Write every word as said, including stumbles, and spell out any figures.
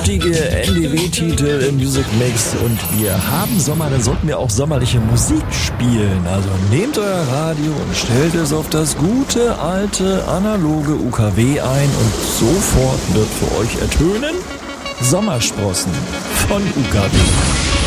wuchtige N D W-Titel im Music Mix und wir haben Sommer, dann sollten wir auch sommerliche Musik spielen. Also nehmt euer Radio und stellt es auf das gute, alte, analoge U K W ein und sofort wird für euch ertönen Sommersprossen von U K W.